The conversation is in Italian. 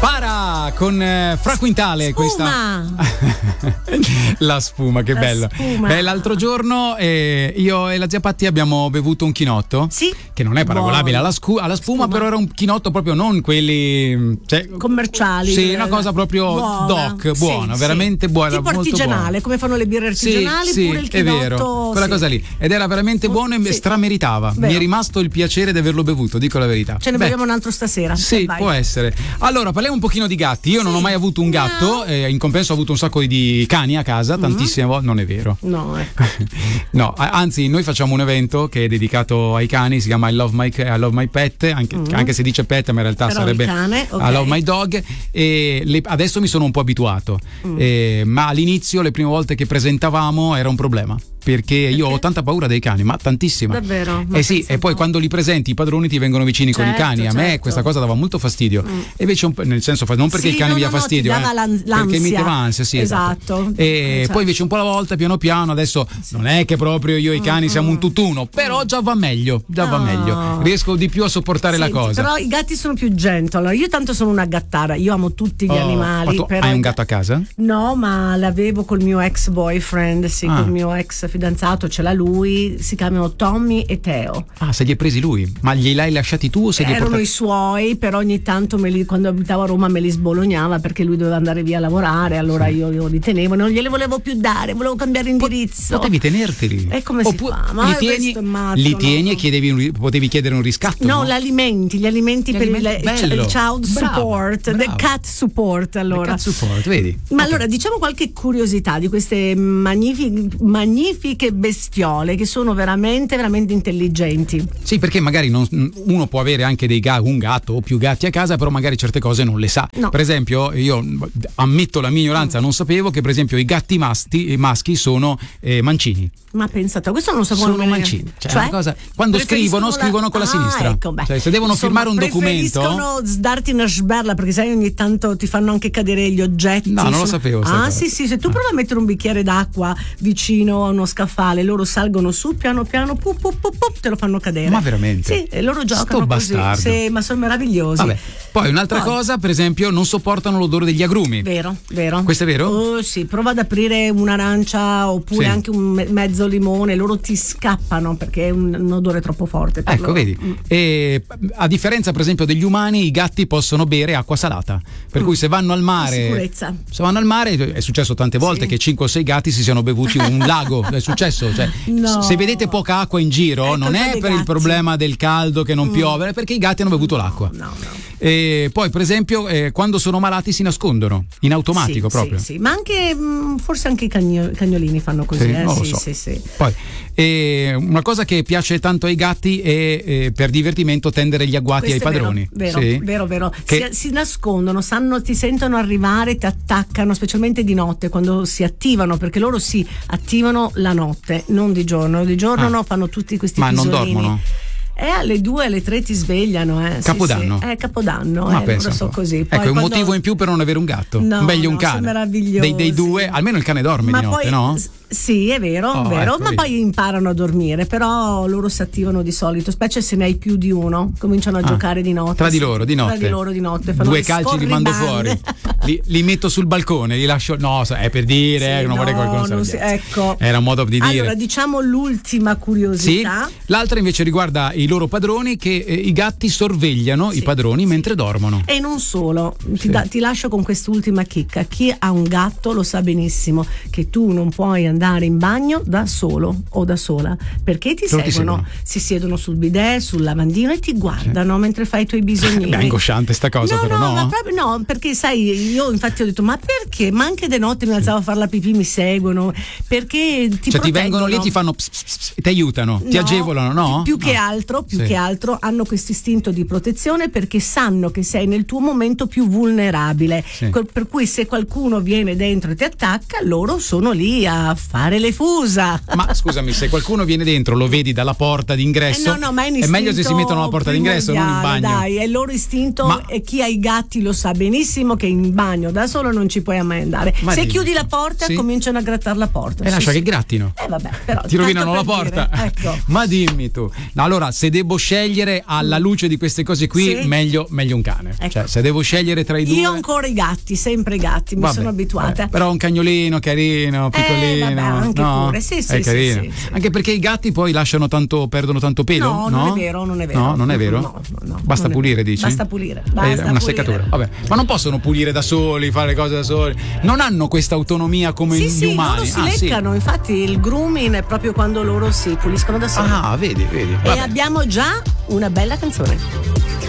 Para con Fra Quintale, spuma. La spuma, che bello. Beh, l'altro giorno io e la zia Patti abbiamo bevuto un chinotto, sì, che non è paragonabile alla spuma, però era un chinotto proprio non quelli commerciali. Sì, una cosa proprio doc, buona, veramente buona, tipo molto artigianale, buona. come fanno le birre artigianali, pure il chinotto. È vero, quella cosa lì. Ed era veramente buono e strameritava. Mi è rimasto il piacere di averlo bevuto, dico la verità. Ce ne beviamo un altro stasera. Sì, può essere. Allora, parliamo un pochino di gatti. Io non ho mai avuto un gatto, in compenso ho avuto un sacco di cani a casa, tantissime volte. Non è vero. No, ecco. No, anzi, noi facciamo un evento che è dedicato ai cani, si chiama I Love My Pet, anche se dice pet, ma in realtà però sarebbe cane, okay. I Love My Dog. E adesso mi sono un po' abituato, ma all'inizio, le prime volte che presentavamo, era un problema. Perché io ho tanta paura dei cani, ma tantissima. Davvero? Sì, e poi quando li presenti i padroni ti vengono vicini con i cani. A me questa cosa dava molto fastidio. E invece nel senso, non perché il cane mi dia fastidio, perché mi dava ansia, sì, esatto. E poi invece un po' alla volta, piano piano, adesso non è che proprio io e i cani siamo un tutt'uno, però già va meglio, riesco di più a sopportare la cosa. Però i gatti sono più gentle. Allora, io tanto sono una gattara, io amo tutti gli animali. Ma tu hai un gatto a casa? No, ma l'avevo col mio ex boyfriend, col mio ex fidanzato, ce l'ha lui, si chiamano Tommy e Teo. Se li hai presi lui? Ma gliel'hai lasciati tu o se li hai portati? Erano i suoi, però ogni tanto quando abitavo a Roma me li sbolognava perché lui doveva andare via a lavorare, allora io li tenevo, non glieli volevo più dare, volevo cambiare indirizzo. Potevi tenerteli. E come si fa? Ma li tieni e potevi chiedere un riscatto? No, gli alimenti per il child support, the cat support, allora. The cat support, vedi? Ma allora diciamo qualche curiosità di queste magnifiche bestiole che sono veramente veramente intelligenti. Sì, perché magari uno può avere anche un gatto o più gatti a casa, però magari certe cose non le sa. No. Per esempio, io ammetto la mia ignoranza, non sapevo che per esempio i gatti maschi sono mancini. Ma pensate, questo non lo sapevo. Sono mancini. Cioè una cosa, quando scrivono con la sinistra. Ecco, cioè, se devono firmare un documento. Preferiscono darti una sberla, perché sai ogni tanto ti fanno anche cadere gli oggetti. No, non lo sapevo. Sì, se tu provi a mettere un bicchiere d'acqua vicino a uno scaffale, loro salgono su piano piano, te lo fanno cadere. Ma veramente? Sì, e loro giocano così. Sì, ma sono meravigliosi. Vabbè. Poi un'altra cosa, per esempio, non sopportano l'odore degli agrumi. Vero. Questo è vero? Oh, sì, prova ad aprire un'arancia oppure anche un mezzo limone, loro ti scappano perché è un odore troppo forte. Ecco, loro. Vedi. E a differenza, per esempio, degli umani, i gatti possono bere acqua salata. Per cui se vanno al mare. Sicurezza. Se vanno al mare, è successo tante volte che 5 o 6 gatti si siano bevuti un lago. È successo. Cioè, no. Se vedete poca acqua in giro, non è per il problema del caldo che non piove, è perché i gatti hanno bevuto l'acqua. No. E poi, per esempio, quando sono malati si nascondono in automatico proprio. Sì, ma anche forse anche i cagnolini fanno così. Non lo so. Sì. Poi una cosa che piace tanto ai gatti è per divertimento tendere gli agguati ai padroni. Vero. Si nascondono, ti sentono arrivare, ti attaccano, specialmente di notte quando si attivano, perché loro si attivano la notte, non di giorno. Di giorno no, fanno tutti questi pisolini. Ma non dormono? Alle 2, alle 3 ti svegliano. Capodanno. Sì. Capodanno. Non lo so così. Poi ecco, è un motivo in più per non avere un gatto. Meglio un cane. Meraviglioso. Dei due, almeno il cane dorme di notte, no? Sì, è vero, ecco, ma poi imparano a dormire, però loro si attivano di solito, specie se ne hai più di uno, cominciano a giocare di notte. Tra di loro di notte. Fanno 2 calci li mando fuori. li metto sul balcone, li lascio. No, è per dire, non vorrei qualcuno ecco. Era un modo di dire. Allora, diciamo l'ultima curiosità. Sì? L'altra invece riguarda i loro padroni, che i gatti sorvegliano i padroni mentre dormono. E non solo, ti lascio con quest'ultima chicca. Chi ha un gatto lo sa benissimo che tu non puoi andare in bagno da solo o da sola, perché ti seguono, si siedono sul bidet, sul lavandino e ti guardano mentre fai i tuoi bisognini. È angosciante sta cosa, però no? Ma proprio no, perché sai, io infatti ho detto ma perché? Ma anche di notte mi alzavo a fare la pipì, mi seguono, perché ti vengono lì e ti fanno ti aiutano, ti agevolano, no? Più che altro hanno questo istinto di protezione, perché sanno che sei nel tuo momento più vulnerabile, per cui se qualcuno viene dentro e ti attacca, loro sono lì a fare le fusa. Ma scusami, se qualcuno viene dentro, lo vedi dalla porta d'ingresso? No, ma è meglio se si mettono alla porta d'ingresso, non in bagno. Dai, è il loro istinto, e chi ha i gatti lo sa benissimo che in bagno da solo non ci puoi mai andare. Se chiudi la porta, cominciano a grattare la porta. Lascia che grattino. Vabbè, però ti rovinano la porta. Ecco. Ma dimmi tu. Allora, se devo scegliere alla luce di queste cose qui, meglio un cane. Ecco. Cioè, se devo scegliere tra i due. Io ancora i gatti, sempre i gatti, mi sono abituata. Però un cagnolino carino, piccolino. Anche pure, sì. Anche perché i gatti poi perdono tanto pelo. No, non è vero. No, non è vero? No, basta pulire, dici? Basta pulire. Una seccatura. Vabbè. Ma non possono pulire da soli, fare le cose da soli. Non hanno questa autonomia come gli umani. Loro si leccano, infatti il grooming è proprio quando loro si puliscono da soli. Vedi. E abbiamo già una bella canzone.